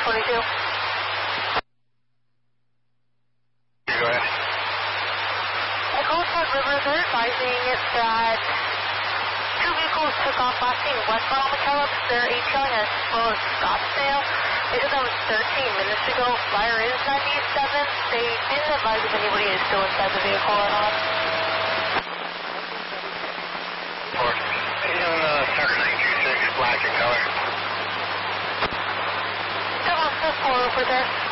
42. Go ahead. Echo South River, they're advising that two vehicles took off last seen westbound on McKellips. They're ATLing as well as Scottsdale. They said that was 13 minutes ago. Flyer is 97. They didn't advise if anybody is still inside the vehicle or not. He's on Tucker 926, black in color. 704 over there.